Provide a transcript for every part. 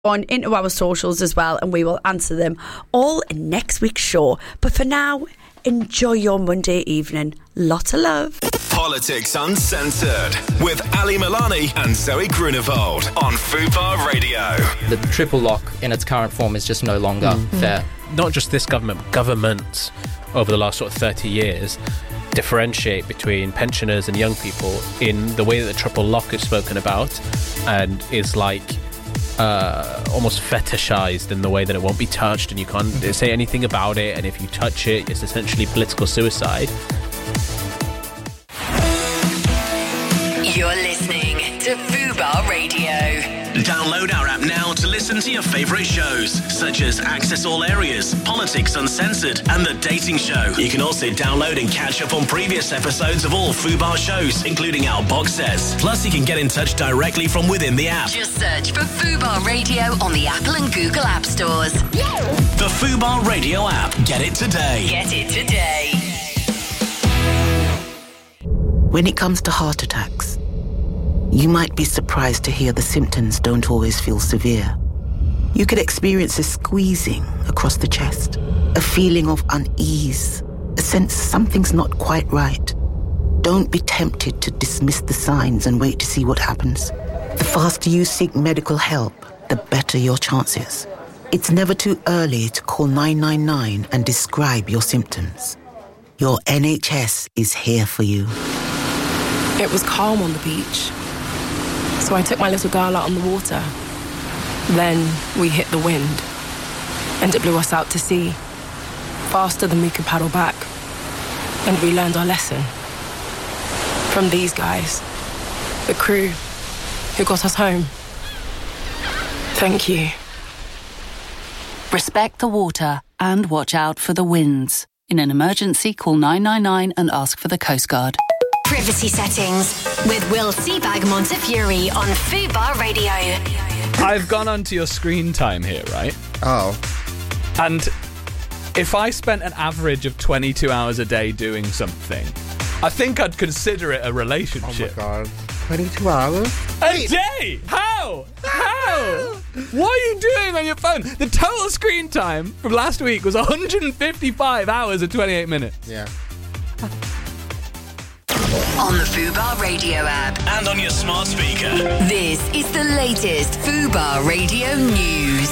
on into our socials as well, and we will answer them all in next week's show. But for now, enjoy your Monday evening. Lots of love. Politics Uncensored with Ali Milani and Zoe Grunewald on Fubar Radio. The triple lock in its current form is just no longer fair. Not just this government, but governments over the last sort of 30 years differentiate between pensioners and young people in the way that the triple lock is spoken about, and is like almost fetishized in the way that it won't be touched and you can't say anything about it, and if you touch it, it's essentially political suicide. You're listening to Fubar Radio. Download our app now to listen to your favourite shows, such as Access All Areas, Politics Uncensored, and The Dating Show. You can also download and catch up on previous episodes of all Fubar shows, including our box sets. Plus, you can get in touch directly from within the app. Just search for Fubar Radio on the Apple and Google App Stores. The Fubar Radio app. Get it today. Get it today. When it comes to heart attacks, you might be surprised to hear the symptoms don't always feel severe. You could experience a squeezing across the chest, a feeling of unease, a sense something's not quite right. Don't be tempted to dismiss the signs and wait to see what happens. The faster you seek medical help, the better your chances. It's never too early to call 999 and describe your symptoms. Your NHS is here for you. It was calm on the beach, so I took my little girl out on the water. Then we hit the wind, and it blew us out to sea, faster than we could paddle back. And we learned our lesson from these guys, the crew who got us home. Thank you. Respect the water and watch out for the winds. In an emergency, call 999 and ask for the Coast Guard. Privacy settings with Will Seabag Montefiore on Fubar Radio. I've gone onto your screen time here, right? Oh. And if I spent an average of 22 hours a day doing something, I think I'd consider it a relationship. Oh my God. 22 hours? A day? How? What are you doing on your phone? The total screen time from last week was 155 hours and 28 minutes. Yeah. On the Fubar Radio app. And on your smart speaker. This is the latest Fubar Radio news.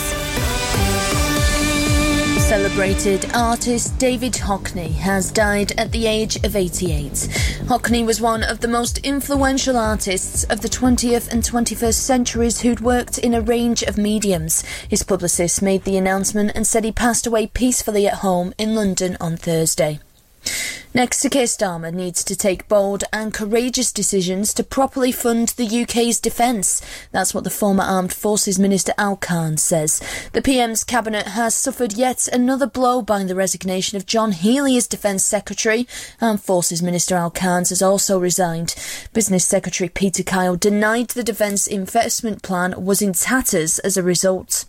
Celebrated artist David Hockney has died at the age of 88. Hockney was one of the most influential artists of the 20th and 21st centuries who'd worked in a range of mediums. His publicist made the announcement and said he passed away peacefully at home in London on Thursday. Next, Sir Keir Starmer needs to take bold and courageous decisions to properly fund the UK's defence. That's what the former Armed Forces Minister Al Khan says. The PM's cabinet has suffered yet another blow by the resignation of John Healey as Defence Secretary. Armed Forces Minister Al Khan has also resigned. Business Secretary Peter Kyle denied the Defence Investment Plan was in tatters as a result.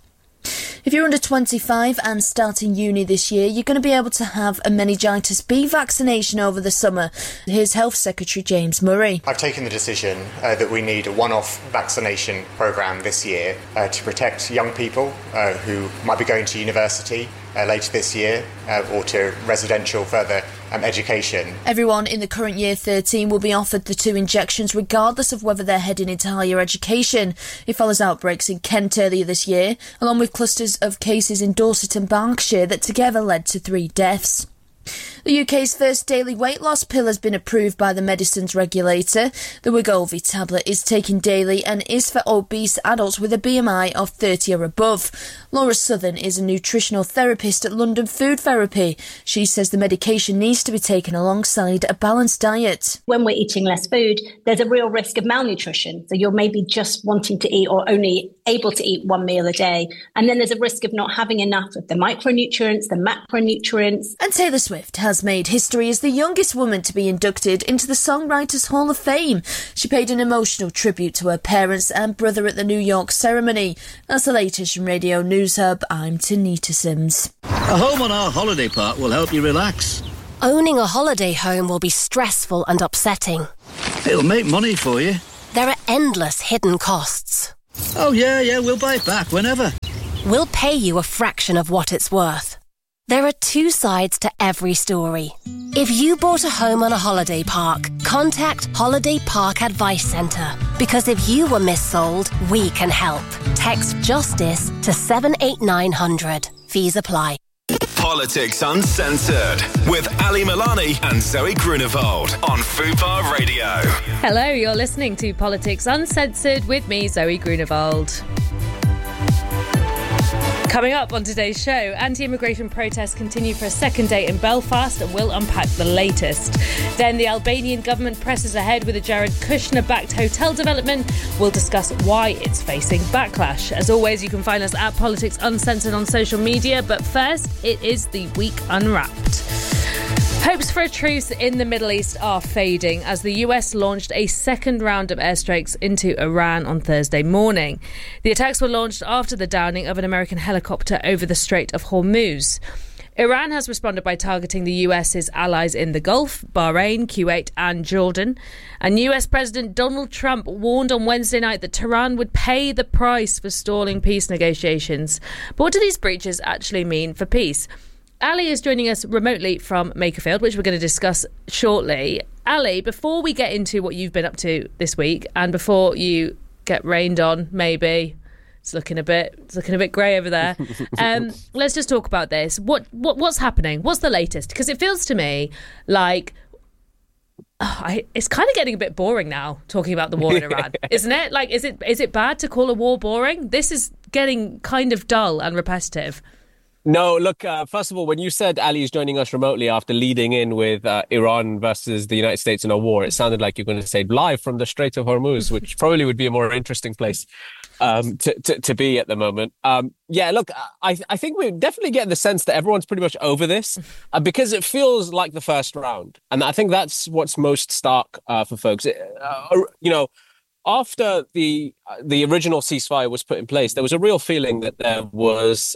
If you're under 25 and starting uni this year, you're going to be able to have a meningitis B vaccination over the summer. Here's Health Secretary James Murray. I've taken the decision that we need a one-off vaccination programme this year to protect young people who might be going to university later this year or to residential further education. Everyone in the current year 13 will be offered the 2 injections regardless of whether they're heading into higher education. It follows outbreaks in Kent earlier this year, along with clusters of cases in Dorset and Berkshire that together led to 3 deaths. The UK's first daily weight loss pill has been approved by the medicines regulator. The Wegovy tablet is taken daily and is for obese adults with a BMI of 30 or above. Laura Southern is a nutritional therapist at London Food Therapy. She says the medication needs to be taken alongside a balanced diet. When we're eating less food, there's a real risk of malnutrition. So you're maybe just wanting to eat or only able to eat 1 meal a day. And then there's a risk of not having enough of the micronutrients, the macronutrients. And Taylor Swift has made history as the youngest woman to be inducted into the Songwriters Hall of Fame. She paid an emotional tribute to her parents and brother at the New York ceremony. That's the latest from Radio News Hub. I'm Tanita Sims. A home on our holiday park will help you relax. Owning a holiday home will be stressful and upsetting. It'll make money for you. There are endless hidden costs. Oh, yeah, we'll buy it back whenever. We'll pay you a fraction of what it's worth. There are two sides to every story. If you bought a home on a holiday park, contact Holiday Park Advice Centre. Because if you were missold, we can help. Text JUSTICE to 78900. Fees apply. Politics Uncensored with Ali Milani and Zoe Grunewald on Fubar Radio. Hello, you're listening to Politics Uncensored with me, Zoe Grunewald. Coming up on today's show, anti-immigration protests continue for a second day in Belfast, and we'll unpack the latest. Then the Albanian government presses ahead with a Jared Kushner-backed hotel development. We'll discuss why it's facing backlash. As always, you can find us at Politics Uncensored on social media, but first, it is the Week Unwrapped. Hopes for a truce in the Middle East are fading as the US launched a second round of airstrikes into Iran on Thursday morning. The attacks were launched after the downing of an American helicopter over the Strait of Hormuz. Iran has responded by targeting the US's allies in the Gulf, Bahrain, Kuwait and Jordan. And US President Donald Trump warned on Wednesday night that Tehran would pay the price for stalling peace negotiations. But what do these breaches actually mean for peace? Ali is joining us remotely from Makerfield, which we're going to discuss shortly. Ali, before we get into what you've been up to this week and before you get rained on, maybe it's looking a bit grey over there. Let's just talk about this. What's happening? What's the latest? Because it feels to me like it's kind of getting a bit boring now talking about the war in Iran, isn't it? Like, is it bad to call a war boring? This is getting kind of dull and repetitive. No, look, first of all, when you said Ali is joining us remotely after leading in with Iran versus the United States in a war, it sounded like you're going to say live from the Strait of Hormuz, which probably would be a more interesting place to be at the moment. Yeah, look, I think we're definitely getting the sense that everyone's pretty much over this because it feels like the first round. And I think that's what's most stark for folks. After the original ceasefire was put in place, there was a real feeling that there was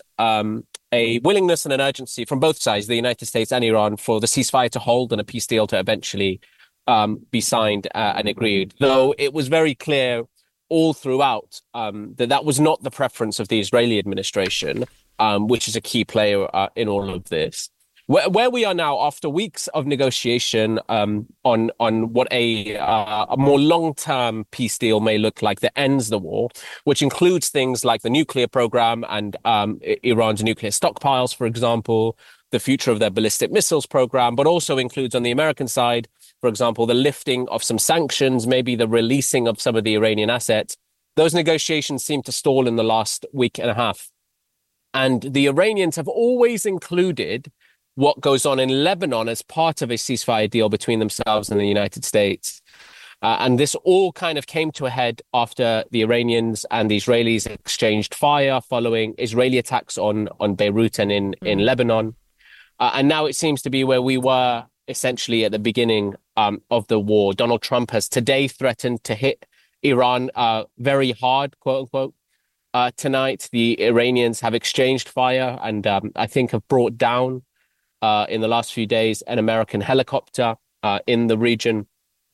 a willingness and an urgency from both sides, the United States and Iran, for the ceasefire to hold and a peace deal to eventually be signed and agreed. Though it was very clear all throughout that was not the preference of the Israeli administration, which is a key player in all of this. Where we are now, after weeks of negotiation on what a more long-term peace deal may look like that ends the war, which includes things like the nuclear program and Iran's nuclear stockpiles, for example, the future of their ballistic missiles program, but also includes on the American side, for example, the lifting of some sanctions, maybe the releasing of some of the Iranian assets. Those negotiations seem to stall in the last week and a half. And the Iranians have always included what goes on in Lebanon as part of a ceasefire deal between themselves and the United States. And this all kind of came to a head after the Iranians and the Israelis exchanged fire following Israeli attacks on Beirut and in Lebanon. And now it seems to be where we were essentially at the beginning of the war. Donald Trump has today threatened to hit Iran very hard, quote unquote. Tonight, the Iranians have exchanged fire and I think have brought down in the last few days an American helicopter in the region.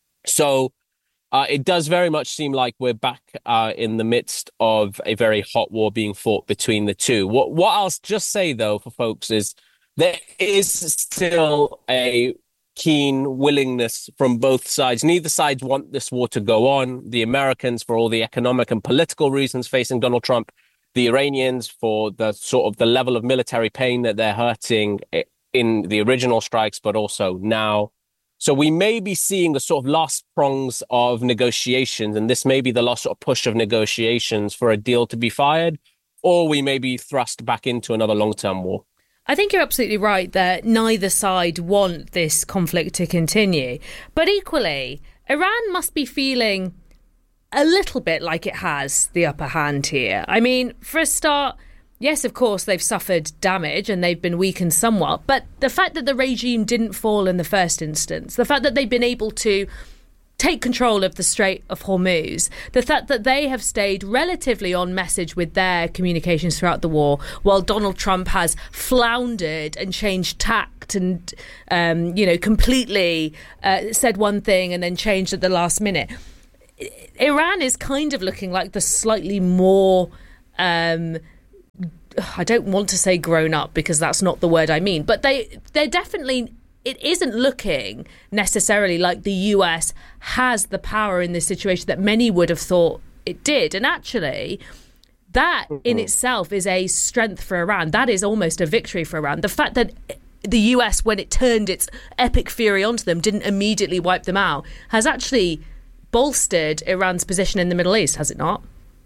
So it does very much seem like we're back in the midst of a very hot war being fought between the two. What I'll just say, though, for folks is there is still a keen willingness from both sides. Neither sides want this war to go on. The Americans, for all the economic and political reasons facing Donald Trump, the Iranians for the sort of the level of military pain that they're hurting in the original strikes, but also now. So we may be seeing the sort of last prongs of negotiations, and this may be the last sort of push of negotiations for a deal to be fired, or we may be thrust back into another long-term war. I think you're absolutely right that neither side want this conflict to continue. But equally, Iran must be feeling a little bit like it has the upper hand here. I mean, for a start, yes, of course, they've suffered damage and they've been weakened somewhat. But the fact that the regime didn't fall in the first instance, the fact that they've been able to take control of the Strait of Hormuz, the fact that they have stayed relatively on message with their communications throughout the war, while Donald Trump has floundered and changed tact and, completely said one thing and then changed at the last minute. Iran is kind of looking like the slightly more, I don't want to say grown up because that's not the word I mean, but they're definitely, it isn't looking necessarily like the US has the power in this situation that many would have thought it did. And actually, that in itself is a strength for Iran. That is almost a victory for Iran. The fact that the US, when it turned its epic fury onto them, didn't immediately wipe them out, has actually bolstered Iran's position in the Middle East, has it not?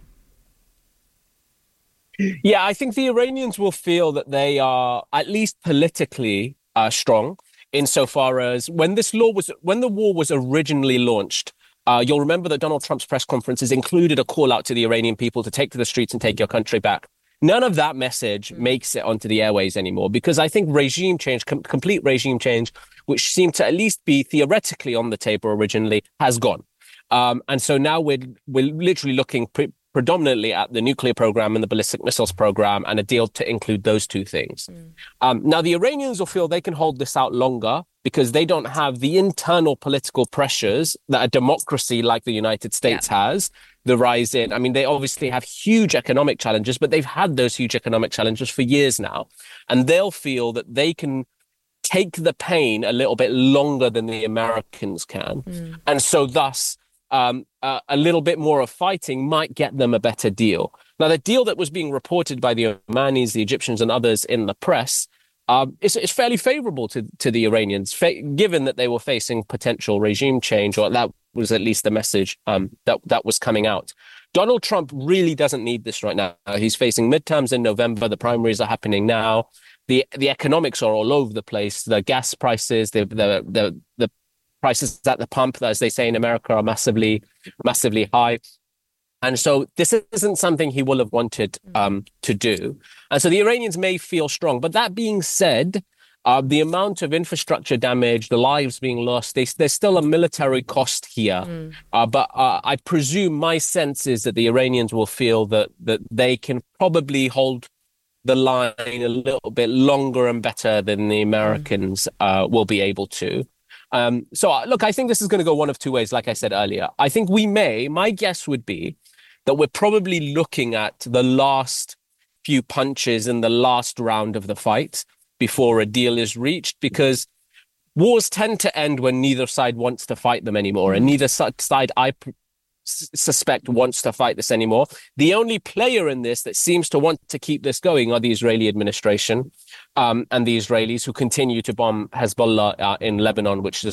Yeah, I think the Iranians will feel that they are at least politically strong, insofar as when the war was originally launched. You'll remember that Donald Trump's press conferences included a call out to the Iranian people to take to the streets and take your country back. None of that message makes it onto the airways anymore, because I think regime change, complete regime change, which seemed to at least be theoretically on the table originally, has gone. And so now we're literally looking predominantly at the nuclear program and the ballistic missiles program, and a deal to include those two things. Now, the Iranians will feel they can hold this out longer because they don't have the internal political pressures that a democracy like the United States has. The rise in, I mean, they obviously have huge economic challenges, but they've had those huge economic challenges for years now. And they'll feel that they can take the pain a little bit longer than the Americans can. And so thus, a little bit more of fighting might get them a better deal. Now, the deal that was being reported by the Omanis, the Egyptians and others in the press is fairly favorable to the Iranians, given that they were facing potential regime change, or that was at least the message that was coming out. Donald Trump really doesn't need this right now. He's facing midterms in November. The primaries are happening now. The economics are all over the place. The gas prices, the prices at the pump, as they say in America, are massively, massively high. And so this isn't something he will have wanted to do. And so the Iranians may feel strong. But that being said, the amount of infrastructure damage, the lives being lost, there's still a military cost here. But I presume, my sense is that the Iranians will feel that they can probably hold the line a little bit longer and better than the Americans will be able to. So, look, I think this is going to go one of two ways, like I said earlier. I think my guess would be that we're probably looking at the last few punches in the last round of the fight before a deal is reached, because wars tend to end when neither side wants to fight them anymore, and neither side, I suspect, wants to fight this anymore. The only player in this that seems to want to keep this going are the Israeli administration and the Israelis, who continue to bomb Hezbollah in Lebanon, which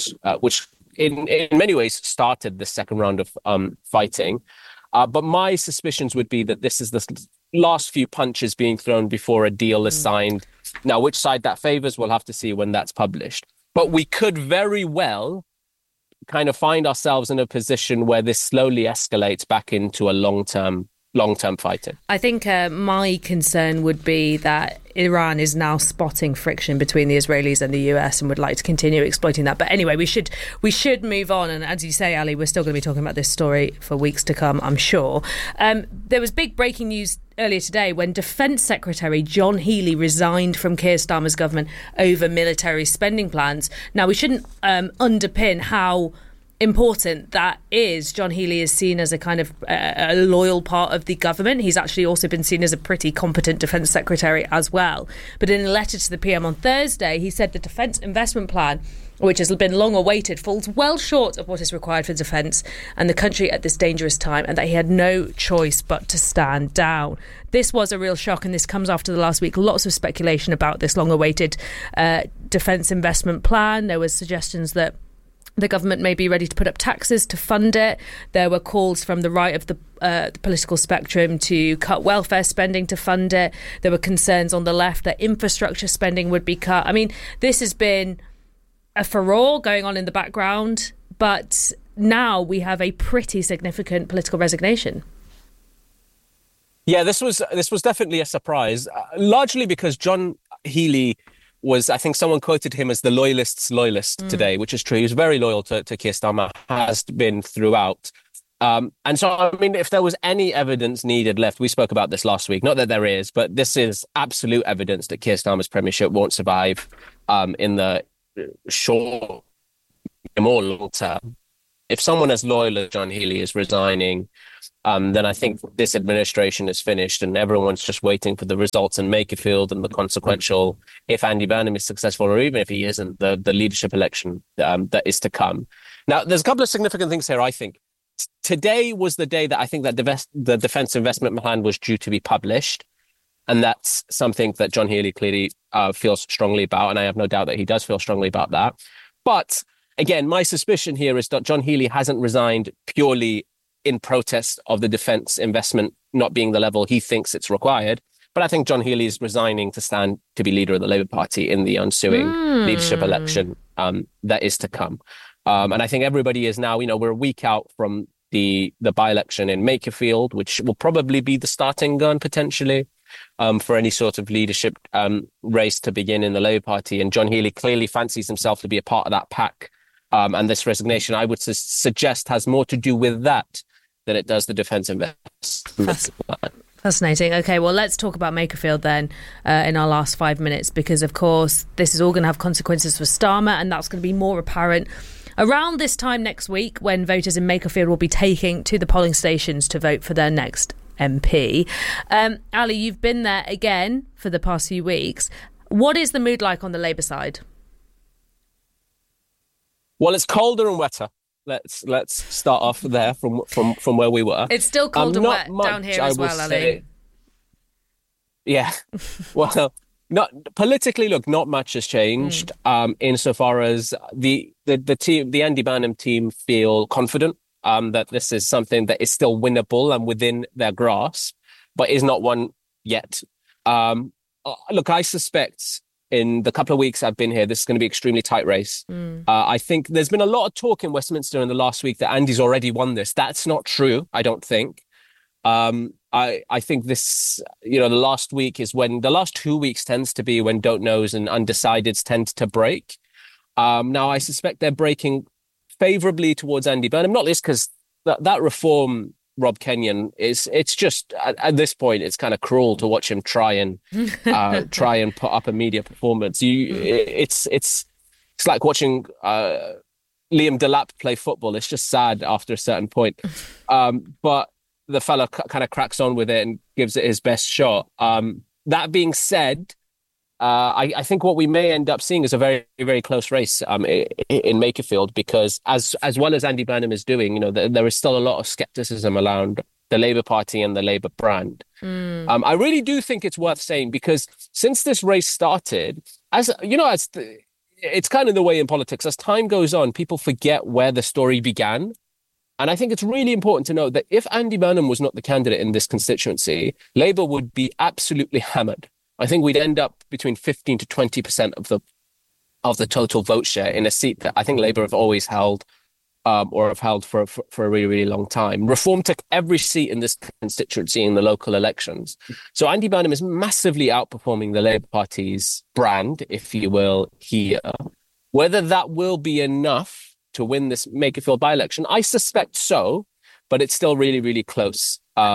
in many ways started the second round of fighting. But my suspicions would be that this is the last few punches being thrown before a deal is signed. Now, which side that favors, we'll have to see when that's published. But we could very well kind of find ourselves in a position where this slowly escalates back into a long-term fighting. I think my concern would be that Iran is now spotting friction between the Israelis and the US and would like to continue exploiting that. But anyway, we should move on. And as you say, Ali, we're still going to be talking about this story for weeks to come, I'm sure. There was big breaking news earlier today when Defence Secretary John Healey resigned from Keir Starmer's government over military spending plans. Now, we shouldn't underpin how important that is. John Healey is seen as a kind of a loyal part of the government. He's actually also been seen as a pretty competent defence secretary as well. But in a letter to the PM on Thursday, he said the defence investment plan, which has been long awaited, falls well short of what is required for defence and the country at this dangerous time, and that he had no choice but to stand down. This was a real shock, and this comes after the last week. Lots of speculation about this long awaited defence investment plan. There was suggestions that the government may be ready to put up taxes to fund it. There were calls from the right of the political spectrum to cut welfare spending to fund it. There were concerns on the left that infrastructure spending would be cut. I mean, this has been a furore going on in the background, but now we have a pretty significant political resignation. Yeah, this was definitely a surprise, largely because John Healey was, I think someone quoted him as the loyalist's loyalist today, which is true. He was very loyal to Keir Starmer, has been throughout. And so, I mean, if there was any evidence needed left, we spoke about this last week, not that there is, but this is absolute evidence that Keir Starmer's premiership won't survive in the short or long term. if someone as loyal as John Healey is resigning, then I think this administration is finished and everyone's just waiting for the results in Makerfield and the consequential, if Andy Burnham is successful or even if he isn't, the leadership election that is to come. Now, there's a couple of significant things here, I think. Today was the day that I think that the Defence Investment Plan was due to be published. And that's something that John Healey clearly feels strongly about. And I have no doubt that he does feel strongly about that. But again, my suspicion here is that John Healey hasn't resigned purely in protest of the defence investment not being the level he thinks it's required. But I think John Healey is resigning to stand to be leader of the Labour Party in the ensuing leadership election that is to come. And I think everybody is now, we're a week out from the by-election in Makerfield, which will probably be the starting gun potentially for any sort of leadership race to begin in the Labour Party. And John Healey clearly fancies himself to be a part of that pack. And this resignation, I would suggest, has more to do with that than it does the defence investment plan. Fascinating. Okay, well, let's talk about Makerfield then in our last 5 minutes, because, of course, this is all going to have consequences for Starmer, and that's going to be more apparent around this time next week when voters in Makerfield will be taking to the polling stations to vote for their next MP. Ali, you've been there again for the past few weeks. What is the mood like on the Labour side? Well, it's colder and wetter. Let's start off there from where we were. It's still cold and wet down here as well, Ali. Yeah. Well, not politically. Look, not much has changed. Insofar as the team, the Andy Burnham team, feel confident that this is something that is still winnable and within their grasp, but is not one yet. Look, I suspect in the couple of weeks I've been here, this is going to be an extremely tight race. I think there's been a lot of talk in Westminster in the last week that Andy's already won this. That's not true, I don't think. I think this, the last week is when the last 2 weeks tends to be when don't knows and undecideds tend to break. Now, I suspect they're breaking favourably towards Andy Burnham, not least because that reform, Rob Kenyon, it's just at this point it's kind of cruel to watch him try and put up a media performance. It's like watching Liam Delap play football. It's just sad after a certain point. But the fella kind of cracks on with it and gives it his best shot. That being said, I think what we may end up seeing is a very, very close race in Makerfield, because as well as Andy Burnham is doing, there is still a lot of scepticism around the Labour Party and the Labour brand. I really do think it's worth saying, because since this race started, it's kind of the way in politics, as time goes on, people forget where the story began. And I think it's really important to note that if Andy Burnham was not the candidate in this constituency, Labour would be absolutely hammered. I think we'd end up between 15 to 20% of the total vote share in a seat that I think Labour have always held or have held for a really, really long time. Reform took every seat in this constituency in the local elections. So Andy Burnham is massively outperforming the Labour Party's brand, if you will, here. Whether that will be enough to win this Makerfield by-election, I suspect so, but it's still really, really close.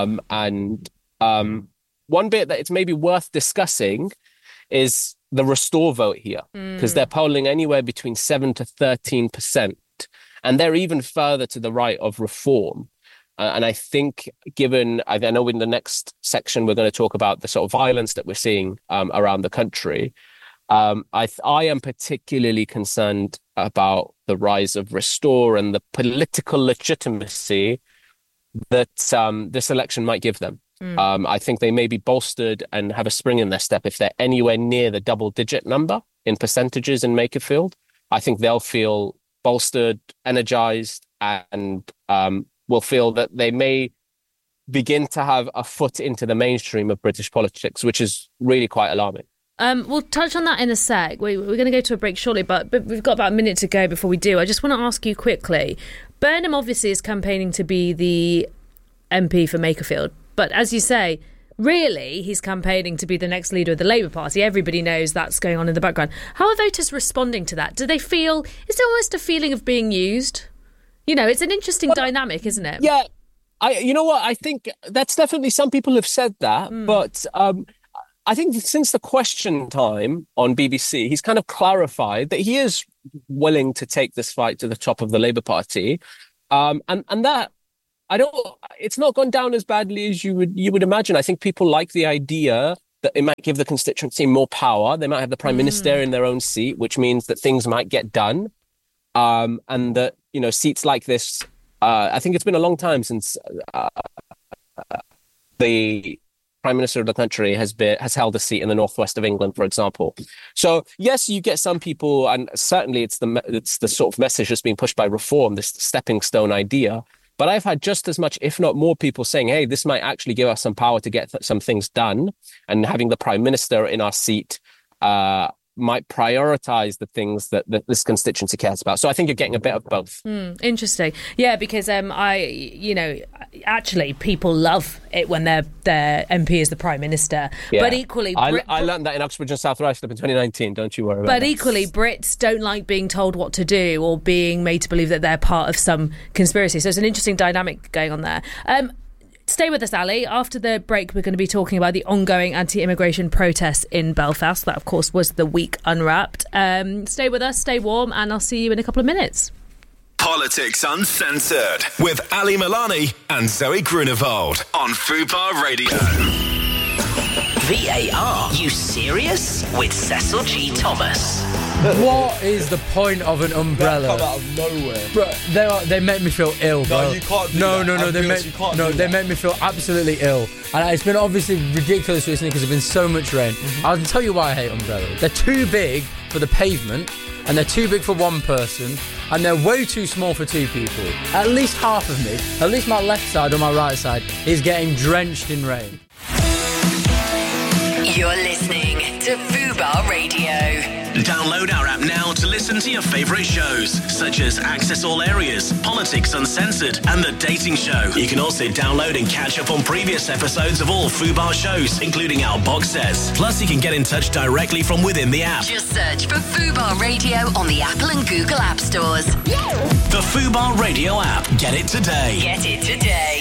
One bit that it's maybe worth discussing is the Restore vote here, because they're polling anywhere between 7 to 13%, and they're even further to the right of Reform. And I think, given, I know in the next section we're going to talk about the sort of violence that we're seeing around the country, I am particularly concerned about the rise of Restore and the political legitimacy that this election might give them. I think they may be bolstered and have a spring in their step if they're anywhere near the double-digit number in percentages in Makerfield. I think they'll feel bolstered, energised, and will feel that they may begin to have a foot into the mainstream of British politics, which is really quite alarming. We'll touch on that in a sec. We're going to go to a break shortly, but we've got about a minute to go before we do. I just want to ask you quickly. Burnham obviously is campaigning to be the MP for Makerfield, but as you say, really he's campaigning to be the next leader of the Labour Party. Everybody knows that's going on in the background. How are voters responding to that? Do they feel, is there almost a feeling of being used? It's an interesting dynamic, isn't it? Yeah, I think that's definitely, some people have said that, but I think since the Question Time on BBC, he's kind of clarified that he is willing to take this fight to the top of the Labour Party. And that, it's not gone down as badly as you would imagine. I think people like the idea that it might give the constituency more power. They might have the Prime Minister in their own seat, which means that things might get done. And that, seats like this, I think it's been a long time since the Prime Minister of the country has held a seat in the northwest of England, for example. So yes, you get some people, and certainly it's the sort of message that's being pushed by Reform, this stepping stone idea. But I've had just as much, if not more, people saying, hey, this might actually give us some power to get some things done. And having the Prime Minister in our seat might prioritise the things that this constituency cares about. So I think you're getting a bit of both. Interesting. Yeah, because actually people love it when their MP is the Prime Minister. Yeah. But equally... I learned that in Uxbridge and South Rushden in 2019, don't you worry about that. But equally, Brits don't like being told what to do or being made to believe that they're part of some conspiracy. So it's an interesting dynamic going on there. Stay with us, Ali. After the break, we're going to be talking about the ongoing anti-immigration protests in Belfast. That, of course, was the week unwrapped. Stay with us, stay warm, and I'll see you in a couple of minutes. Politics Uncensored with Ali Milani and Zoe Grunewald on Fubar Radio. VAR, you serious? With Cecil G. Thomas. What is the point of an umbrella? Come out of nowhere. Bro, they make me feel ill, bro. No, you can't do that. They make me feel absolutely ill. And it's been obviously ridiculous recently because there's been so much rain. I'll tell you why I hate umbrellas. They're too big for the pavement, and they're too big for one person, and they're way too small for two people. At least half of me, at least my left side or my right side, is getting drenched in rain. You're listening to Fubar Radio. Download our app now to listen to your favourite shows, such as Access All Areas, Politics Uncensored, and The Dating Show. You can also download and catch up on previous episodes of all Fubar shows, including our box sets. Plus, you can get in touch directly from within the app. Just search for Fubar Radio on the Apple and Google App Stores. The Fubar Radio app. Get it today. Get it today.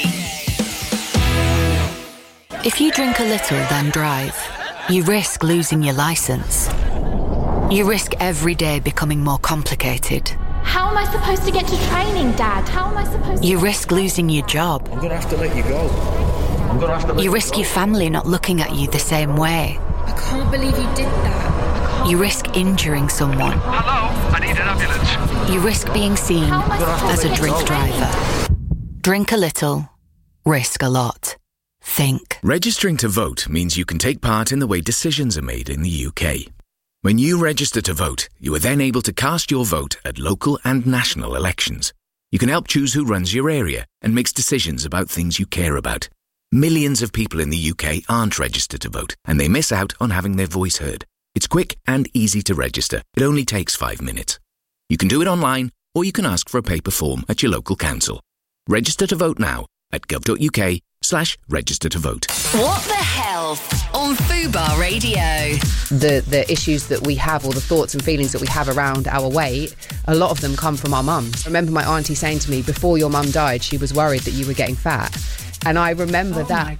If you drink a little, then drive, you risk losing your licence. You risk every day becoming more complicated. How am I supposed to get to training, Dad? How am I supposed to... You risk losing your job. I'm going to have to let you go. You risk your family not looking at you the same way. I can't believe you did that. You risk injuring someone. Hello, I need an ambulance. You risk being seen as a drink driver. Drink a little, risk a lot. Think. Registering to vote means you can take part in the way decisions are made in the UK. When you register to vote, you are then able to cast your vote at local and national elections. You can help choose who runs your area and makes decisions about things you care about. Millions of people in the UK aren't registered to vote, and they miss out on having their voice heard. It's quick and easy to register. It only takes 5 minutes. You can do it online, or you can ask for a paper form at your local council. Register to vote now at gov.uk/register to vote. What the Health on Fubar Radio. The issues that we have, or the thoughts and feelings that we have around our weight, a lot of them come from our mums. I remember my auntie saying to me, before your mum died, she was worried that you were getting fat. And I remember that,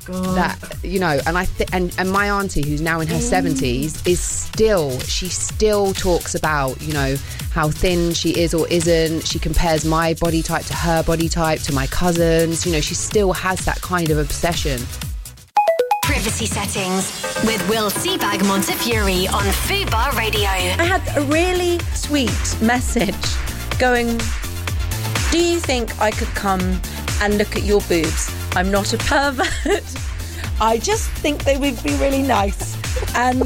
and my auntie, who's now in her 70s, she still talks about, how thin she is or isn't. She compares my body type to her body type, to my cousins. She still has that kind of obsession. Privacy Settings with Will Seabag Montefiore on Fubar Radio. I had a really sweet message going, do you think I could come and look at your boobs? I'm not a pervert. I just think they would be really nice. And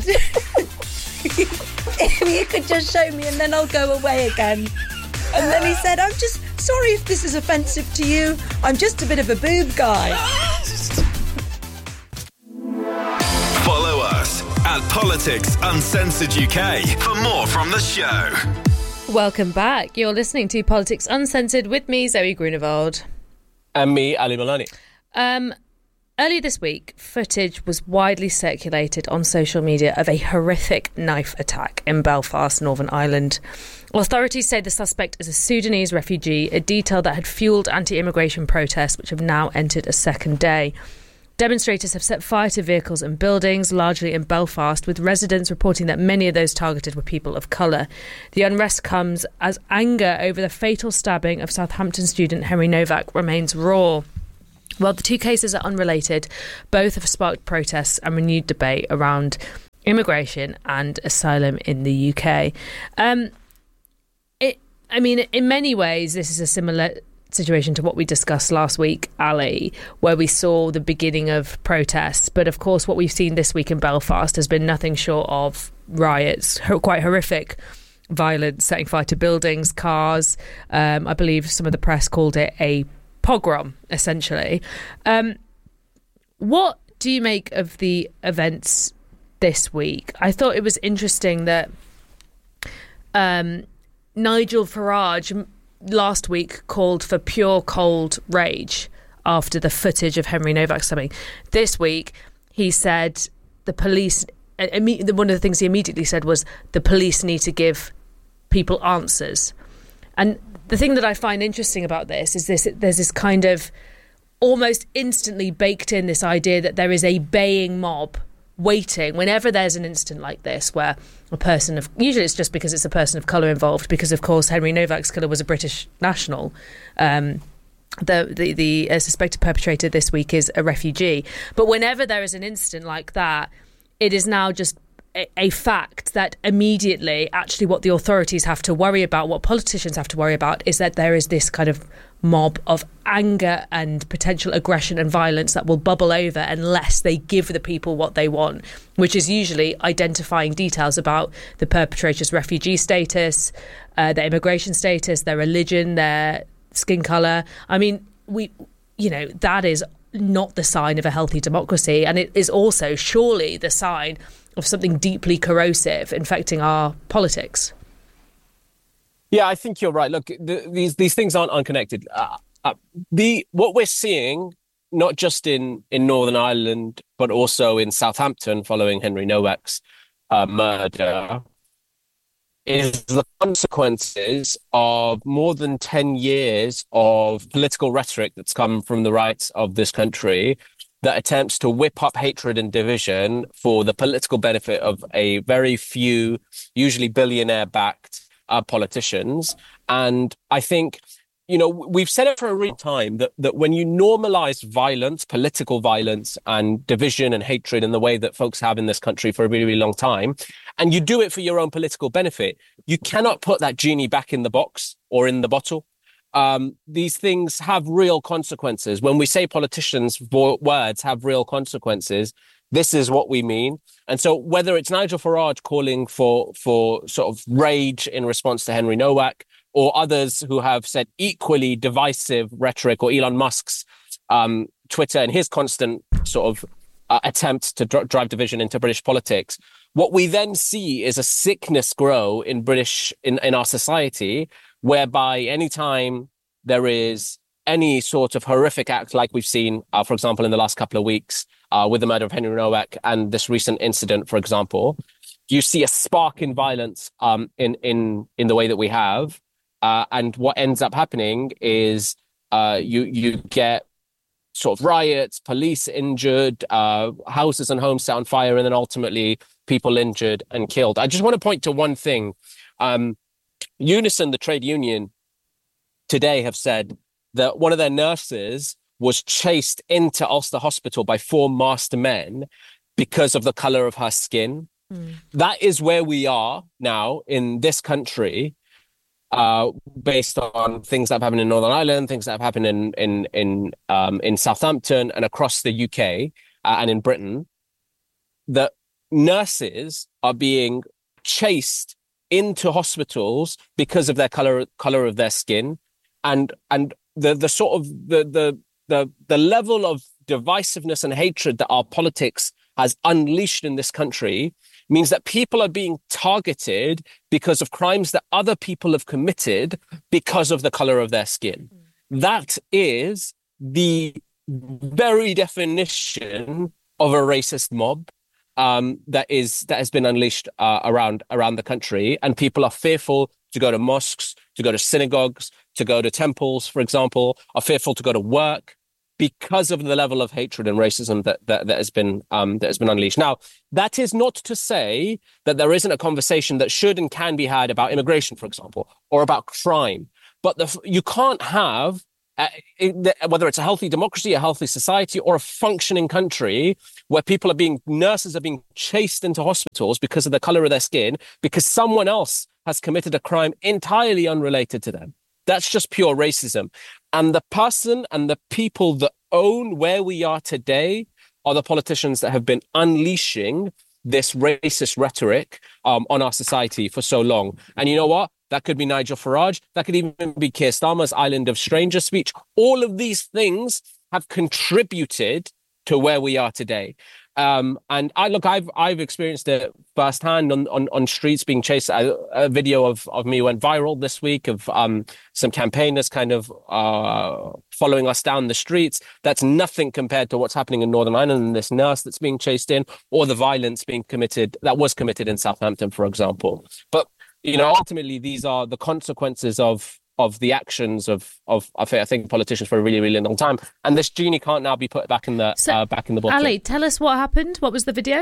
if you could just show me, and then I'll go away again. And then he said, I'm just sorry if this is offensive to you. I'm just a bit of a boob guy. Follow us at Politics Uncensored UK for more from the show. Welcome back. You're listening to Politics Uncensored with me, Zoe Grunewald. And me, Ali Milani. Earlier this week, footage was widely circulated on social media of a horrific knife attack in Belfast, Northern Ireland. Authorities say the suspect is a Sudanese refugee, a detail that had fuelled anti-immigration protests, which have now entered a second day. Demonstrators have set fire to vehicles and buildings, largely in Belfast, with residents reporting that many of those targeted were people of colour. The unrest comes as anger over the fatal stabbing of Southampton student Henry Novak remains raw. While the two cases are unrelated, both have sparked protests and renewed debate around immigration and asylum in the UK. In many ways, this is a similar situation to what we discussed last week, Ali, where we saw the beginning of protests. But of course, what we've seen this week in Belfast has been nothing short of riots, quite horrific violence, setting fire to buildings, cars. I believe some of the press called it a pogrom, essentially. What do you make of the events this week? I thought it was interesting that Nigel Farage last week called for pure cold rage after the footage of Henry Novak stabbing. This week, he said the police, one of the things he immediately said was the police need to give people answers. And the thing that I find interesting about this is there's this kind of almost instantly baked in this idea that there is a baying mob waiting whenever there's an incident like this where a person of, usually it's just because it's a person of colour involved, because of course Henry Novak's killer was a British national. The suspected perpetrator this week is a refugee. But whenever there is an incident like that, it is now just a fact that immediately actually what the authorities have to worry about, what politicians have to worry about, is that there is this kind of mob of anger and potential aggression and violence that will bubble over unless they give the people what they want, which is usually identifying details about the perpetrator's refugee status, their immigration status, their religion, their skin colour. I mean, that is not the sign of a healthy democracy, and it is also surely the sign of something deeply corrosive infecting our politics. Yeah, I think you're right. Look, these things aren't unconnected. What we're seeing, not just in Northern Ireland, but also in Southampton following Henry Novak's murder, is the consequences of more than 10 years of political rhetoric that's come from the right of this country that attempts to whip up hatred and division for the political benefit of a very few, usually billionaire-backed politicians. And I think, we've said it for a real time that when you normalize violence, political violence and division and hatred in the way that folks have in this country for a really, really long time, and you do it for your own political benefit, you cannot put that genie back in the box or in the bottle. These things have real consequences. When we say politicians' words have real consequences, this is what we mean. And so whether it's Nigel Farage calling for sort of rage in response to Henry Novak, or others who have said equally divisive rhetoric, or Elon Musk's Twitter and his constant sort of attempt to drive division into British politics, what we then see is a sickness grow in our society, whereby anytime there is any sort of horrific act like we've seen, for example, in the last couple of weeks with the murder of Henry Novak and this recent incident, for example, you see a spark in violence in the way that we have. And what ends up happening is you get sort of riots, police injured, houses and homes set on fire, and then ultimately people injured and killed. I just want to point to one thing. Unison, the trade union, today have said that one of their nurses was chased into Ulster Hospital by 4 masked men because of the colour of her skin. That is where we are now in this country, based on things that have happened in Northern Ireland, things that have happened in Southampton and across the UK and in Britain. That nurses are being chased into hospitals because of their color of their skin, and the sort of the level of divisiveness and hatred that our politics has unleashed in this country means that people are being targeted because of crimes that other people have committed because of the color of their skin. That is the very definition of a racist mob. That has been unleashed around the country, and people are fearful to go to mosques, to go to synagogues, to go to temples, for example, are fearful to go to work, because of the level of hatred and racism that has been unleashed. Now, that is not to say that there isn't a conversation that should and can be had about immigration, for example, or about crime. But you can't have, whether it's a healthy democracy, a healthy society, or a functioning country where nurses are being chased into hospitals because of the color of their skin, because someone else has committed a crime entirely unrelated to them. That's just pure racism. And the person and the people that own where we are today are the politicians that have been unleashing this racist rhetoric on our society for so long. And you know what? That could be Nigel Farage. That could even be Keir Starmer's Island of Stranger speech. All of these things have contributed to where we are today. And I've experienced it firsthand on streets being chased. A video of me went viral this week of some campaigners kind of following us down the streets. That's nothing compared to what's happening in Northern Ireland and this nurse that's being chased in, or the violence that was committed in Southampton, for example. But ultimately, these are the consequences of the actions of I think politicians for a really, really long time. And this genie can't now be put back in the bottle. Ali, tell us what happened. What was the video?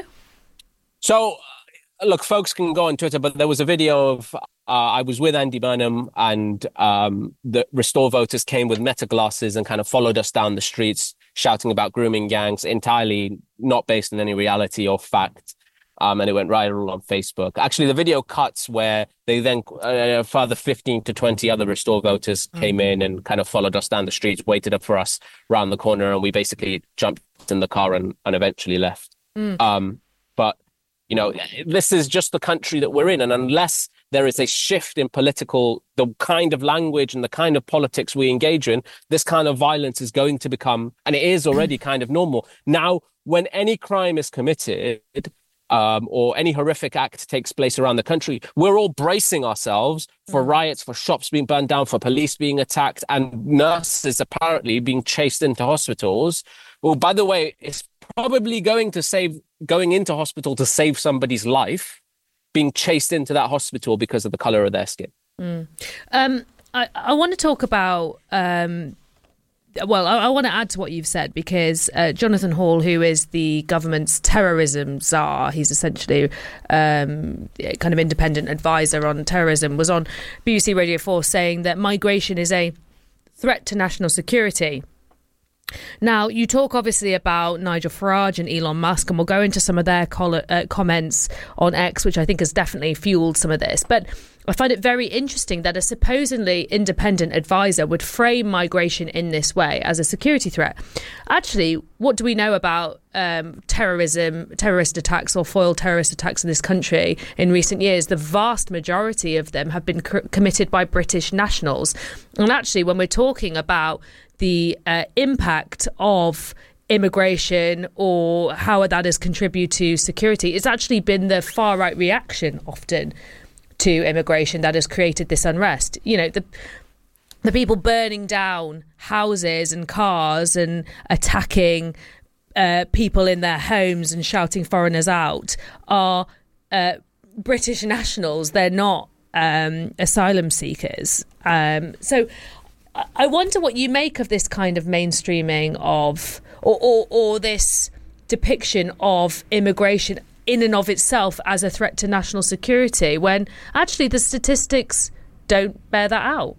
So, look, folks can go on Twitter, but there was a video of I was with Andy Burnham, and the Restore voters came with meta glasses and kind of followed us down the streets, shouting about grooming gangs, entirely not based on any reality or fact. And it went viral on Facebook. Actually, the video cuts where they then further 15 to 20 other Restore voters came in and kind of followed us down the streets, waited up for us around the corner, and we basically jumped in the car and eventually left. But, this is just the country that we're in. And unless there is a shift in the kind of language and the kind of politics we engage in, this kind of violence is going to become, and it is already kind of normal. Now, when any crime is committed, or any horrific act takes place around the country, we're all bracing ourselves for riots, for shops being burned down, for police being attacked, and nurses apparently being chased into hospitals. Well, by the way, it's probably going into hospital to save somebody's life, being chased into that hospital because of the colour of their skin. I want to talk about... I want to add to what you've said, because Jonathan Hall, who is the government's terrorism czar, he's essentially kind of independent advisor on terrorism, was on BBC Radio 4 saying that migration is a threat to national security. Now, you talk obviously about Nigel Farage and Elon Musk, and we'll go into some of their comments on X, which I think has definitely fueled some of this. But I find it very interesting that a supposedly independent advisor would frame migration in this way as a security threat. Actually, what do we know about terrorism, terrorist attacks or foiled terrorist attacks in this country in recent years? The vast majority of them have been committed by British nationals. And actually, when we're talking about the impact of immigration or how that has contributed to security, it's actually been the far-right reaction often to immigration that has created this unrest. The people burning down houses and cars and attacking people in their homes and shouting foreigners out are British nationals. They're not asylum seekers. So I wonder what you make of this kind of mainstreaming of or this depiction of immigration in and of itself as a threat to national security, when actually the statistics don't bear that out.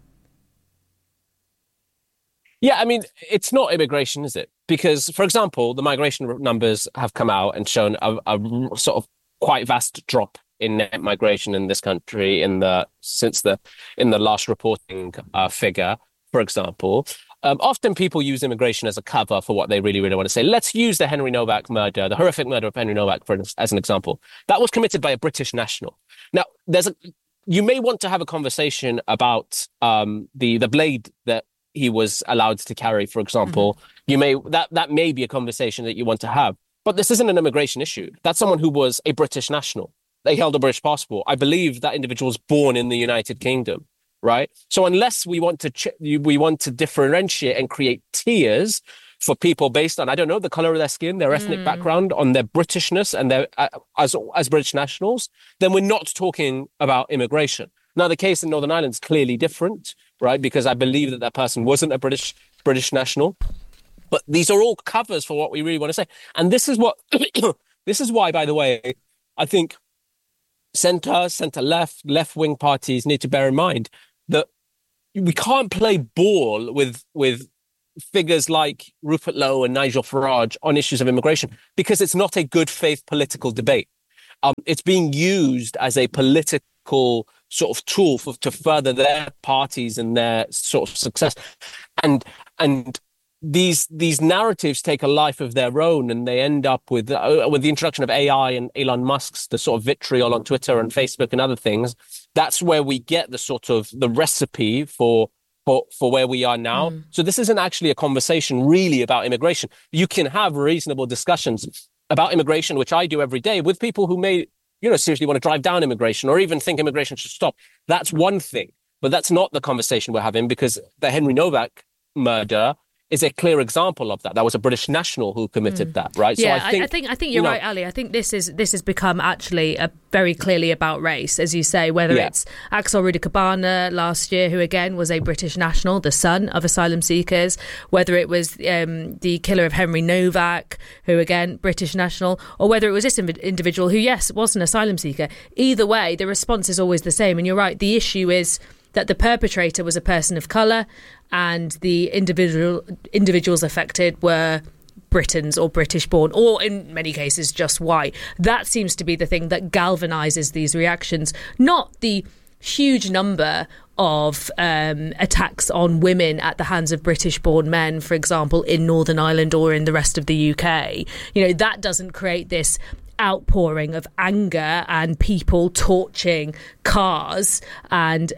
Yeah, I mean, it's not immigration, is it? Because, for example, the migration numbers have come out and shown a sort of quite vast drop in net migration in this country in the last reporting figure, for example. Often people use immigration as a cover for what they really, really want to say. Let's use the Henry Novak murder, the horrific murder of Henry Novak, as an example. That was committed by a British national. Now, you may want to have a conversation about the blade that he was allowed to carry, for example. That may be a conversation that you want to have. But this isn't an immigration issue. That's someone who was a British national. They held a British passport. I believe that individual was born in the United Kingdom, right? So unless we want to differentiate and create tiers for people based on, I don't know, the color of their skin, their ethnic background, on their Britishness and their as British nationals, then we're not talking about immigration. Now, the case in Northern Ireland is clearly different, right? Because I believe that person wasn't a British national. But these are all covers for what we really want to say. And this is what, this is why, by the way, I think centre-left, left-wing parties need to bear in mind that we can't play ball with figures like Rupert Lowe and Nigel Farage on issues of immigration because it's not a good faith political debate. It's being used as a political sort of tool to further their parties and their sort of success. And these narratives take a life of their own, and they end up with the introduction of AI and Elon Musk's the sort of vitriol on Twitter and Facebook and other things. That's where we get the sort of the recipe for where we are now. So this isn't actually a conversation really about immigration. You can have reasonable discussions about immigration, which I do every day, with people who may, seriously want to drive down immigration or even think immigration should stop. That's one thing, but that's not the conversation we're having, because the Henry Novak murder is a clear example of that. That was a British national who committed that, right? Yeah, so I think you're right, Ali. I think this has become actually very clearly about race, as you say, whether it's Axel Rudikabana last year, who again was a British national, the son of asylum seekers, whether it was the killer of Henry Novak, who again, British national, or whether it was this individual who, yes, was an asylum seeker. Either way, the response is always the same. And you're right, the issue is that the perpetrator was a person of colour and the individuals affected were Britons or British born, or in many cases just white. That seems to be the thing that galvanises these reactions, not the huge number of attacks on women at the hands of British born men, for example, in Northern Ireland or in the rest of the UK. That doesn't create this outpouring of anger and people torching cars and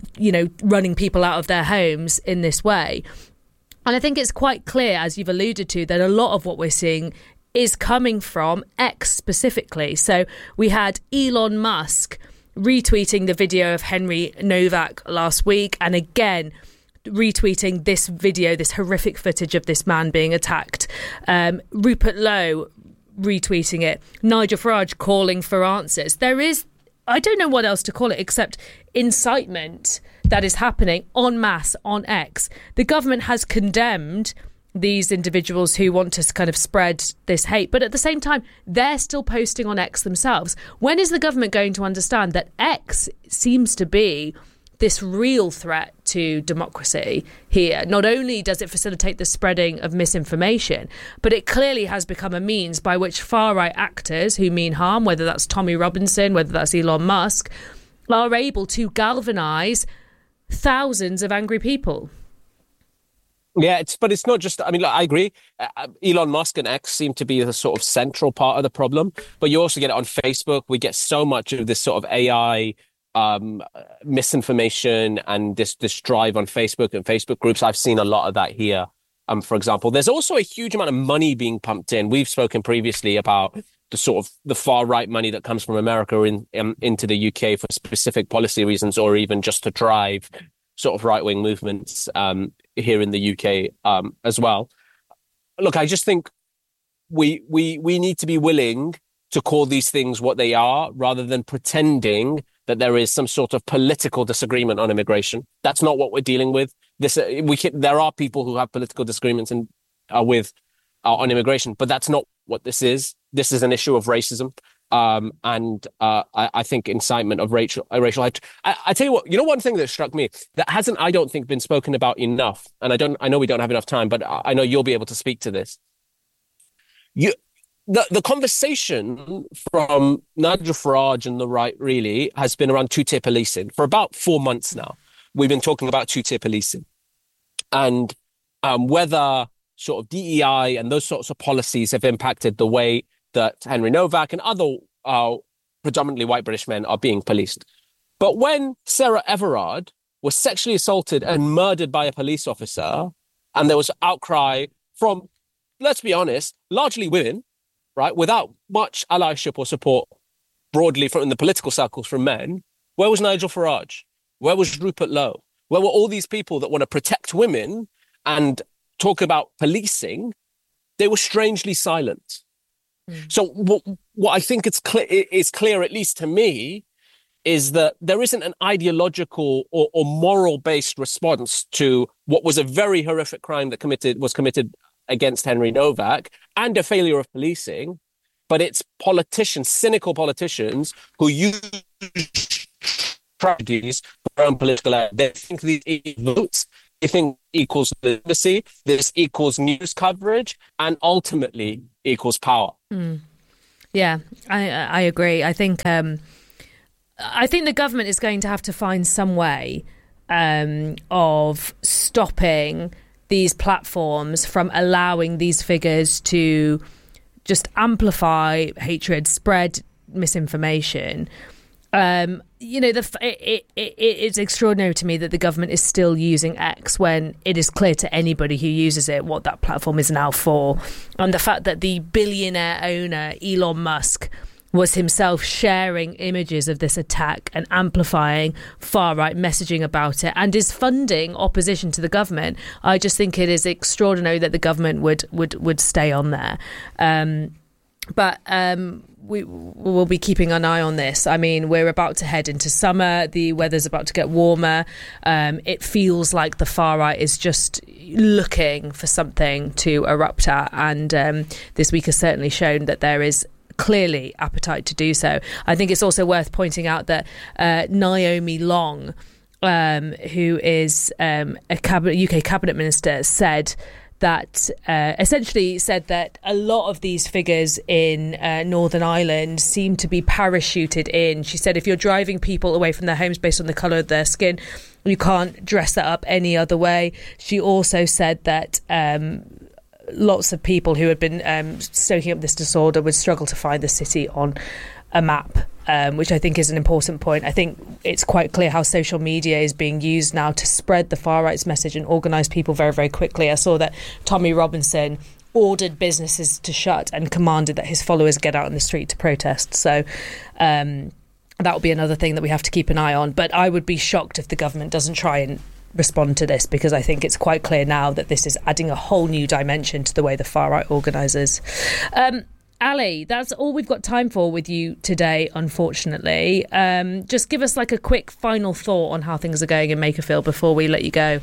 running people out of their homes in this way. And I think it's quite clear, as you've alluded to, that a lot of what we're seeing is coming from X specifically. So we had Elon Musk retweeting the video of Henry Novak last week, and again retweeting this video, this horrific footage of this man being attacked. Rupert Lowe retweeting it, Nigel Farage calling for answers. There is, I don't know what else to call it except incitement that is happening en masse on X. The government has condemned these individuals who want to kind of spread this hate, but at the same time, they're still posting on X themselves. When is the government going to understand that X seems to be this real threat to democracy here? Not only does it facilitate the spreading of misinformation, but it clearly has become a means by which far-right actors who mean harm, whether that's Tommy Robinson, whether that's Elon Musk, are able to galvanise thousands of angry people. Yeah, but it's not just, I agree. Elon Musk and X seem to be the sort of central part of the problem, but you also get it on Facebook. We get so much of this sort of AI misinformation and this drive on Facebook and Facebook groups. I've seen a lot of that here. For example, there's also a huge amount of money being pumped in. We've spoken previously about the sort of the far right money that comes from America into the UK for specific policy reasons, or even just to drive sort of right wing movements here in the UK as well. Look, I just think we need to be willing to call these things what they are, rather than pretending that there is some sort of political disagreement on immigration. That's not what we're dealing with. There are people who have political disagreements on immigration, but that's not what this is. This is an issue of racism, and I think incitement of racial hate. I tell you what, one thing that struck me that hasn't, I don't think, been spoken about enough, and I know we don't have enough time, but I know you'll be able to speak to this. The conversation from Nigel Farage and the right really has been around two-tier policing for about 4 months now. We've been talking about two-tier policing and whether sort of DEI and those sorts of policies have impacted the way that Henry Novak and other predominantly white British men are being policed. But when Sarah Everard was sexually assaulted and murdered by a police officer, and there was outcry from, let's be honest, largely women, right, without much allyship or support broadly from the political circles from men, where was Nigel Farage? Where was Rupert Lowe? Where were all these people that want to protect women and talk about policing? They were strangely silent. So what I think is clear, at least to me, is that there isn't an ideological or moral-based response to what was a very horrific crime that was committed against Henry Novak and a failure of policing, but it's politicians, cynical politicians, who use tragedies for their own political end. They think these votes, they think equals legitimacy, this equals news coverage, and ultimately equals power. Yeah, I agree. I think the government is going to have to find some way of stopping these platforms from allowing these figures to just amplify hatred, spread misinformation. It's extraordinary to me that the government is still using X when it is clear to anybody who uses it what that platform is now for. And the fact that the billionaire owner, Elon Musk, was himself sharing images of this attack and amplifying far-right messaging about it and is funding opposition to the government. I just think it is extraordinary that the government would stay on there. But we will be keeping an eye on this. I mean, we're about to head into summer. The weather's about to get warmer. It feels like the far right is just looking for something to erupt at. And this week has certainly shown that there is clearly appetite to do so. I think it's also worth pointing out that Naomi Long, who is a UK cabinet minister, said that essentially said that a lot of these figures in Northern Ireland seem to be parachuted in. She said if you're driving people away from their homes based on the colour of their skin, you can't dress that up any other way. She also said that lots of people who had been stoking up this disorder would struggle to find the city on a map, which I think is an important point. I think it's quite clear how social media is being used now to spread the far right's message and organise people very, very quickly. I saw that Tommy Robinson ordered businesses to shut and commanded that his followers get out on the street to protest. So that will be another thing that we have to keep an eye on. But I would be shocked if the government doesn't try and respond to this, because I think it's quite clear now that this is adding a whole new dimension to the way the far right organises. Ali, that's all we've got time for with you today, unfortunately. Just give us like a quick final thought on how things are going in Makerfield before we let you go.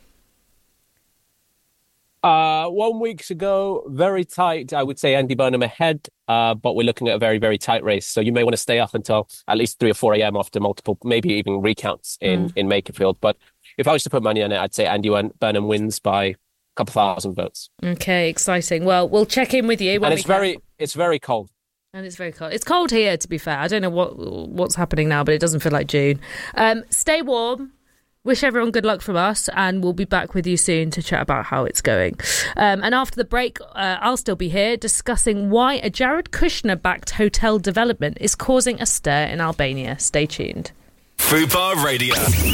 1 week ago, very tight. I would say Andy Burnham ahead, but we're looking at a very, very tight race. So you may want to stay up until at least 3 or 4 a.m. after multiple, maybe even recounts in Makerfield. But if I was to put money on it, I'd say Andy Burnham wins by a couple thousand votes. Okay, exciting. Well, we'll check in with you. And it's very cold. And it's very cold. It's cold here, to be fair. I don't know what's happening now, but it doesn't feel like June. Stay warm. Wish everyone good luck from us, and we'll be back with you soon to chat about how it's going. And after the break, I'll still be here discussing why a Jared Kushner-backed hotel development is causing a stir in Albania. Stay tuned. Fubar Radio.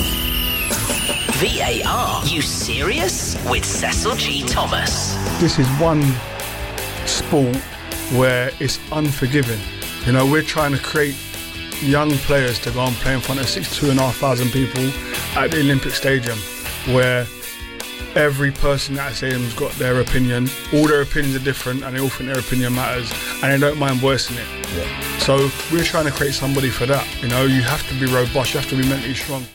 VAR, you serious? With Cecil G. Thomas. This is one sport where it's unforgiving. You know, we're trying to create young players to go and play in front of 62,500 people at the Olympic Stadium, where every person at that stadium's got their opinion. All their opinions are different, and they all think their opinion matters, and they don't mind voicing it. Yeah. So we're trying to create somebody for that. You know, you have to be robust, you have to be mentally strong.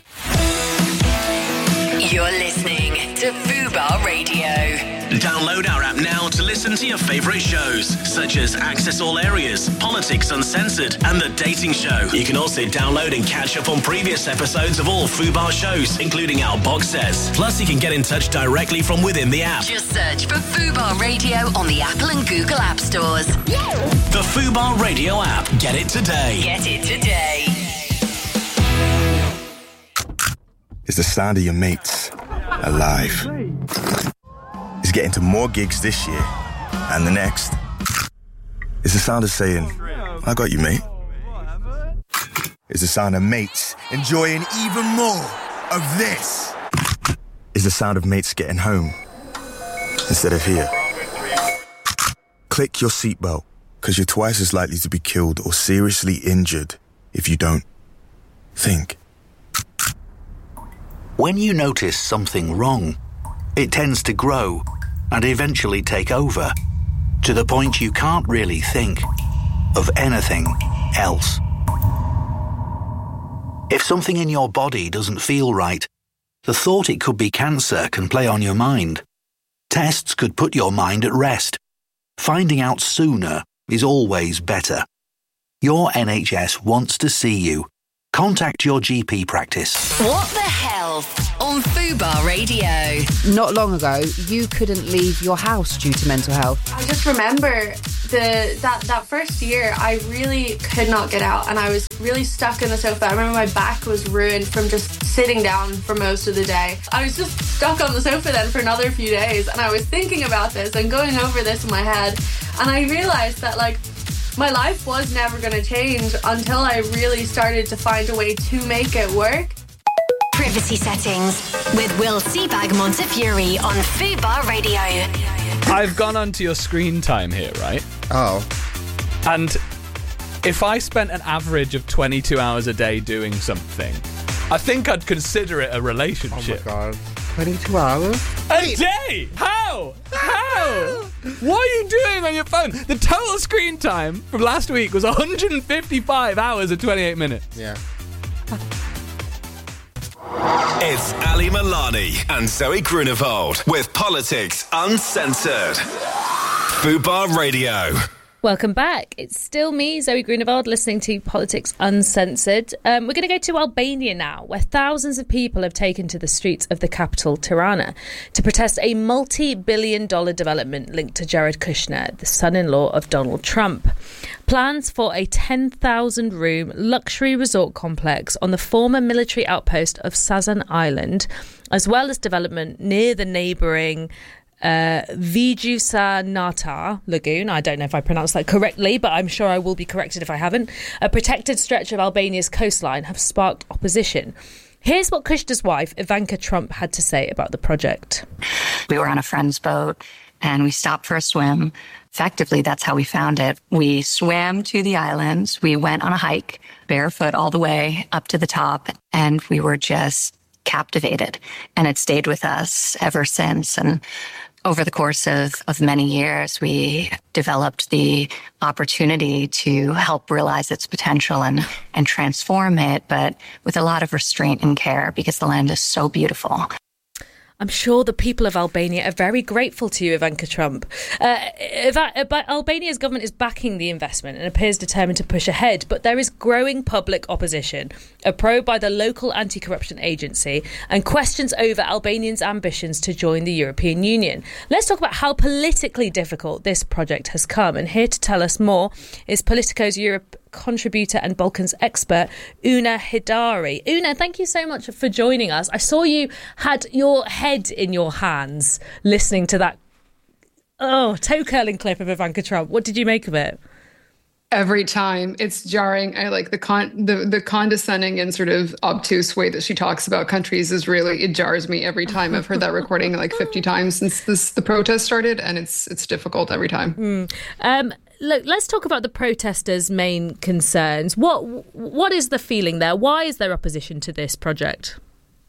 You're listening to Fubar Radio. Download our app now to listen to your favourite shows, such as Access All Areas, Politics Uncensored, and The Dating Show. You can also download and catch up on previous episodes of all Fubar shows, including our box sets. Plus, you can get in touch directly from within the app. Just search for Fubar Radio on the Apple and Google App Stores. The Fubar Radio app. Get it today. Get it today. It's the sound of your mates alive. It's getting to more gigs this year and the next. It's the sound of saying, I got you, mate. It's the sound of mates enjoying even more of this. It's the sound of mates getting home instead of here. Click your seatbelt, because you're twice as likely to be killed or seriously injured if you don't think. When you notice something wrong, it tends to grow and eventually take over, to the point you can't really think of anything else. If something in your body doesn't feel right, the thought it could be cancer can play on your mind. Tests could put your mind at rest. Finding out sooner is always better. Your NHS wants to see you. Contact your GP practice. What the Health on Fubar Radio. Not long ago, you couldn't leave your house due to mental health. I just remember that first year, I really could not get out, and I was really stuck in the sofa. I remember my back was ruined from just sitting down for most of the day. I was just stuck on the sofa then for another few days, and I was thinking about this and going over this in my head, and I realised that, like, my life was never going to change until I really started to find a way to make it work. Privacy Settings with Will Seabag Montefiore on Fubar Radio. I've gone onto your screen time here, right? Oh. And if I spent an average of 22 hours a day doing something, I think I'd consider it a relationship. Oh my God. 22 hours? A day? How? What are you doing on your phone? The total screen time from last week was 155 hours and 28 minutes. Yeah. It's Ali Milani and Zoe Grunewald with Politics Uncensored. Fubar Radio. Welcome back. It's still me, Zoe Grunewald, listening to Politics Uncensored. We're going to go to Albania now, where thousands of people have taken to the streets of the capital, Tirana, to protest a multi-billion-dollar development linked to Jared Kushner, the son-in-law of Donald Trump. Plans for a 10,000-room luxury resort complex on the former military outpost of Sazan Island, as well as development near the neighbouring Vijusanata Lagoon. I don't know if I pronounced that correctly, but I'm sure I will be corrected if I haven't. A protected stretch of Albania's coastline have sparked opposition. Here's what Kushner's wife, Ivanka Trump, had to say about the project. We were on a friend's boat and we stopped for a swim. Effectively, that's how we found it. We swam to the islands. We went on a hike, barefoot all the way up to the top, and we were just captivated. And it stayed with us ever since. And over the course of many years, we developed the opportunity to help realize its potential and transform it, but with a lot of restraint and care because the land is so beautiful. I'm sure the people of Albania are very grateful to you, Ivanka Trump. Albania's government is backing the investment and appears determined to push ahead, but there is growing public opposition, a probe by the local anti-corruption agency, and questions over Albanians' ambitions to join the European Union. Let's talk about how politically difficult this project has come. And here to tell us more is Politico's Europe contributor and Balkans expert, Una Hidari. Una, thank you so much for joining us. I saw you had your head in your hands listening to that toe-curling clip of Ivanka Trump. What did you make of it? Every time it's jarring. I like the condescending and sort of obtuse way that she talks about countries is really, it jars me every time. I've heard that recording like 50 times since the protest started, and it's difficult every time. Look, let's talk about the protesters' main concerns. What is the feeling there? Why is there opposition to this project?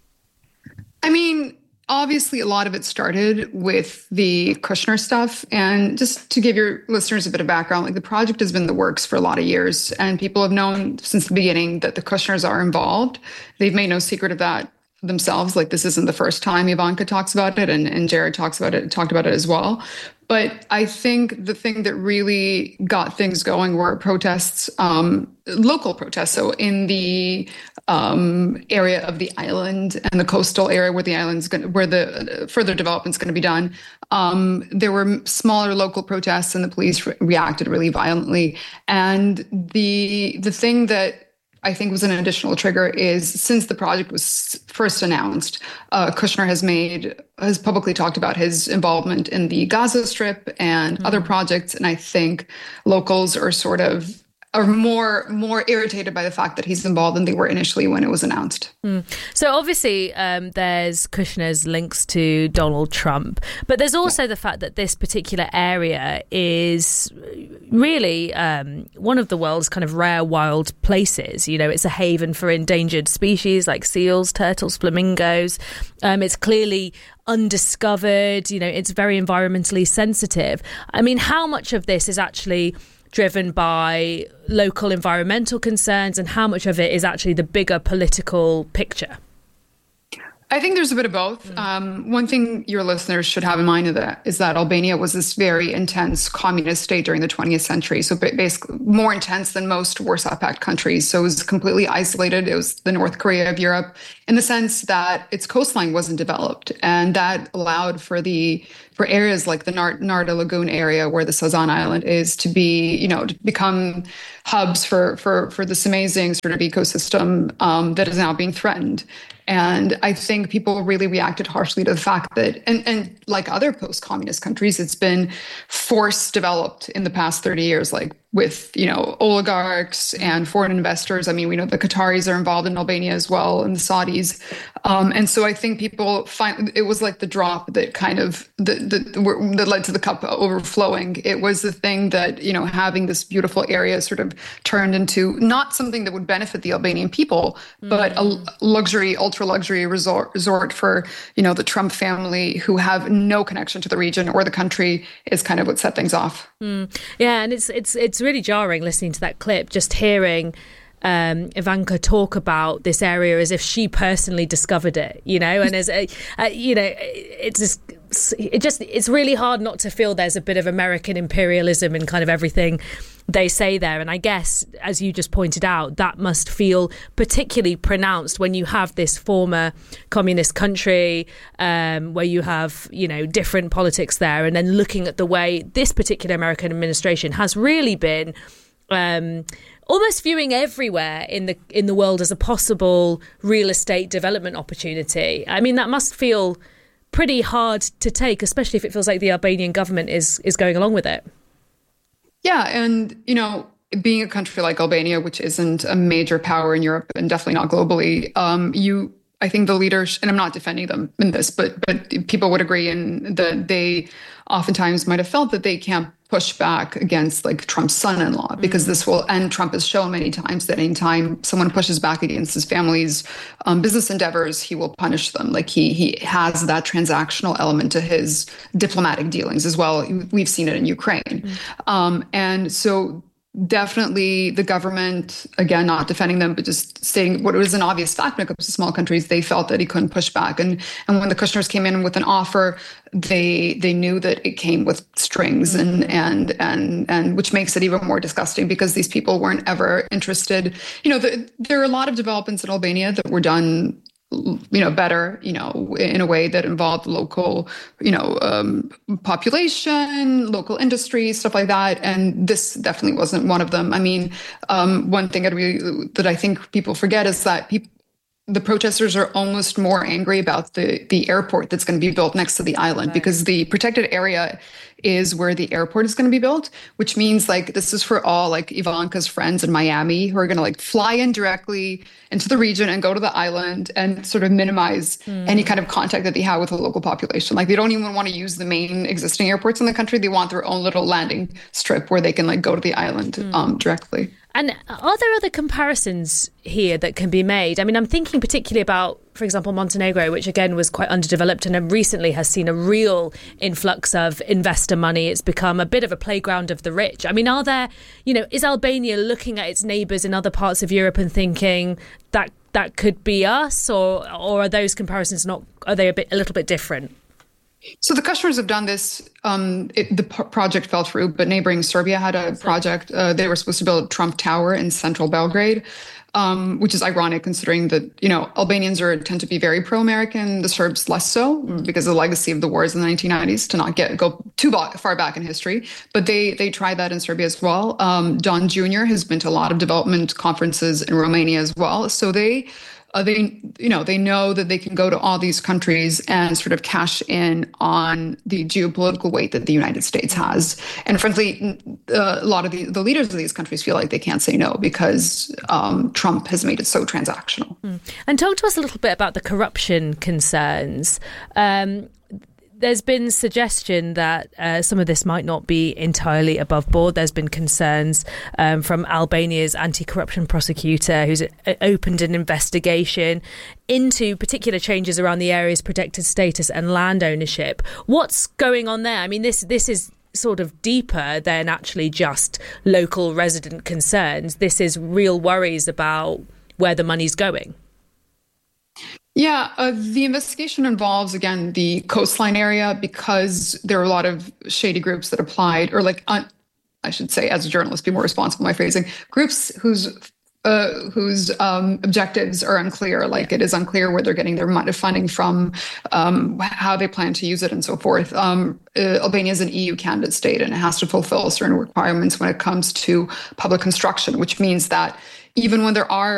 I mean, obviously, a lot of it started with the Kushner stuff. And just to give your listeners a bit of background, like the project has been in the works for a lot of years, and people have known since the beginning that the Kushners are involved. They've made no secret of that themselves. Like, this isn't the first time Ivanka talks about it, and Jared talked about it as well. But I think the thing that really got things going were protests, local protests. So in the area of the island and the coastal area where where the further development's going to be done, there were smaller local protests, and the police reacted really violently. And the thing that I think was an additional trigger is, since the project was first announced, Kushner has publicly talked about his involvement in the Gaza Strip and other projects. And I think locals are more irritated by the fact that he's involved than they were initially when it was announced. So obviously there's Kushner's links to Donald Trump, but there's also the fact that this particular area is really one of the world's kind of rare wild places. You know, it's a haven for endangered species like seals, turtles, flamingos. It's clearly undiscovered. You know, it's very environmentally sensitive. I mean, how much of this is actually driven by local environmental concerns, and how much of it is actually the bigger political picture? I think there's a bit of both. One thing your listeners should have in mind is that Albania was this very intense communist state during the 20th century. So basically more intense than most Warsaw Pact countries. So it was completely isolated. It was the North Korea of Europe in the sense that its coastline wasn't developed. And that allowed for areas like the Narda Lagoon area where the Sazan Island is to be, to become hubs for this amazing sort of ecosystem that is now being threatened. And I think people really reacted harshly to the fact that, and like other post-communist countries, it's been force developed in the past 30 years, like with, oligarchs and foreign investors. I mean, we know the Qataris are involved in Albania as well, and the Saudis. And so I think people find it was like the drop that kind of that led to the cup overflowing. It was the thing that, having this beautiful area sort of turned into not something that would benefit the Albanian people, but a ultra luxury resort for, the Trump family who have no connection to the region or the country is kind of what set things off. Yeah, and it's really jarring listening to that clip, just hearing Ivanka talk about this area as if she personally discovered it, and as it's really hard not to feel there's a bit of American imperialism in kind of everything they say there. And I guess, as you just pointed out, that must feel particularly pronounced when you have this former communist country where you have, different politics there, and then looking at the way this particular American administration has really been almost viewing everywhere in the world as a possible real estate development opportunity. I mean, that must feel pretty hard to take, especially if it feels like the Albanian government is going along with it. Yeah, and being a country like Albania, which isn't a major power in Europe and definitely not globally, I think the leaders, and I'm not defending them in this, but people would agree in that they oftentimes might have felt that they can't push back against like Trump's son-in-law, because this will, and Trump has shown many times that anytime someone pushes back against his family's business endeavors, he will punish them. Like he has that transactional element to his diplomatic dealings as well. We've seen it in Ukraine. And so definitely the government, again, not defending them, but just stating what was an obvious fact when it comes to small countries, they felt that he couldn't push back. And when the Kushners came in with an offer, they knew that it came with strings and which makes it even more disgusting because these people weren't ever interested. There are a lot of developments in Albania that were done better, in a way that involved local, population, local industry, stuff like that. And this definitely wasn't one of them. I mean, one thing that I think people forget is that the protesters are almost more angry about the airport that's going to be built next to the island, because the protected area is where the airport is going to be built, which means like this is for all like Ivanka's friends in Miami who are going to like fly in directly into the region and go to the island and sort of minimize any kind of contact that they have with the local population. Like they don't even want to use the main existing airports in the country. They want their own little landing strip where they can like go to the island directly. And are there other comparisons here that can be made? I mean, I'm thinking particularly about, for example, Montenegro, which again was quite underdeveloped and recently has seen a real influx of investor money. It's become a bit of a playground of the rich. I mean, are there, is Albania looking at its neighbours in other parts of Europe and thinking that could be us, or are those comparisons are they a little bit different? So the Kushners have done this. The project fell through, but neighboring Serbia had a project. They were supposed to build a Trump Tower in central Belgrade, which is ironic considering that, Albanians tend to be very pro-American, the Serbs less so because of the legacy of the wars in the 1990s, to not go too far back in history. But they tried that in Serbia as well. John Jr. has been to a lot of development conferences in Romania as well. So they know that they can go to all these countries and sort of cash in on the geopolitical weight that the United States has. And frankly, a lot of the leaders of these countries feel like they can't say no because Trump has made it so transactional. And talk to us a little bit about the corruption concerns. There's been suggestion that some of this might not be entirely above board. There's been concerns from Albania's anti-corruption prosecutor, who's opened an investigation into particular changes around the area's protected status and land ownership. What's going on there? I mean, this is sort of deeper than actually just local resident concerns. This is real worries about where the money's going. Yeah, the investigation involves, again, the coastline area because there are a lot of shady groups that applied, or I should say, as a journalist, be more responsible in my phrasing, groups whose objectives are unclear. Like it is unclear where they're getting their funding from, how they plan to use it, and so forth. Albania is an EU candidate state, and it has to fulfill certain requirements when it comes to public construction, which means that even when there are